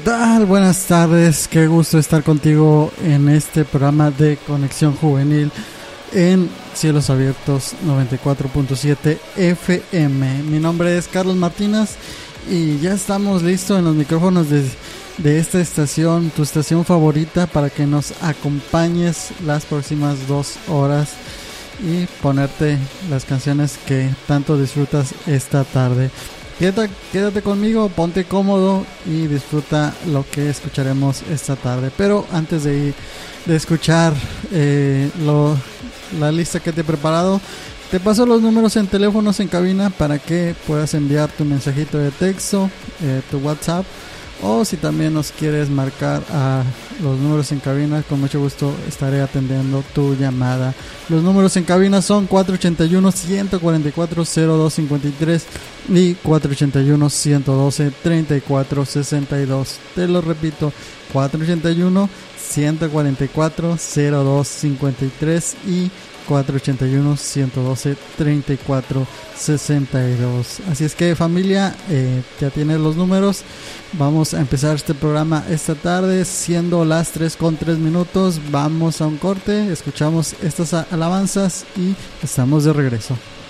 tal? Buenas tardes, qué gusto estar contigo en este programa de Conexión Juvenil en Cielos Abiertos 94.7 FM. Mi nombre es Carlos Martínez y ya estamos listos en los micrófonos de esta estación, tu estación favorita, para que nos acompañes las próximas 2 horas y ponerte las canciones que tanto disfrutas esta tarde. Quédate conmigo, ponte cómodo y disfruta lo que escucharemos esta tarde. Pero antes de escuchar la lista que te he preparado, te paso los números en teléfonos en cabina para que puedas enviar tu mensajito de texto, tu WhatsApp, o si también nos quieres marcar a los números en cabina, con mucho gusto estaré atendiendo tu llamada. Los números en cabina son 481-144-0253 y 481-112-3462. Te lo repito, 481-144-0253 y 481-112-3462. Así es que, familia, ya tienes los números. Vamos a empezar este programa esta tarde, siendo las 3:03. Vamos a un corte, escuchamos estas alabanzas y estamos de regreso.